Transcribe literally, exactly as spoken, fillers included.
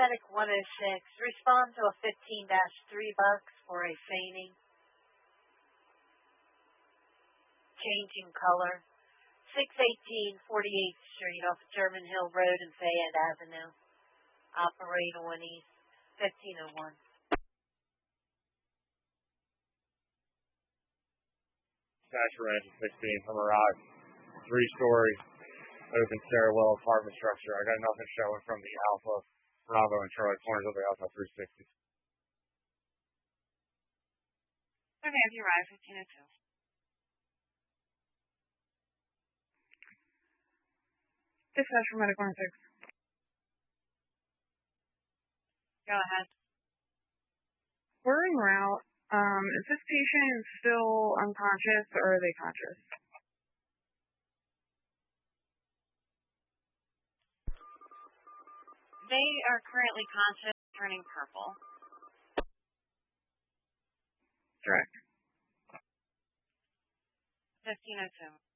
Medic one oh six, respond to a fifteen dash three bucks for a feigning. Changing color. six eighteen forty-eighth Street off German Hill Road and Fayette Avenue. Operate on East fifteen oh one. Cash Ranch sixteen from Mirage. Three-story open stairwell apartment structure. I got nothing showing from the Alpha, Bravo, and Charlie corners of the Alpha three sixty. Okay, have you arrived? fifteen oh two. Dispatch for Medic one oh six. Go ahead. We're en route. Um, is this patient still unconscious or are they conscious? They are currently conscious, turning purple. Correct. fifteen oh two.